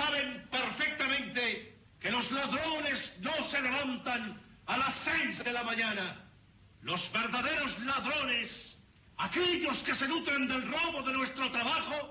saben perfectamente que los ladrones no se levantan a las 6 de la mañana. Los verdaderos ladrones, aquellos que se nutren del robo de nuestro trabajo,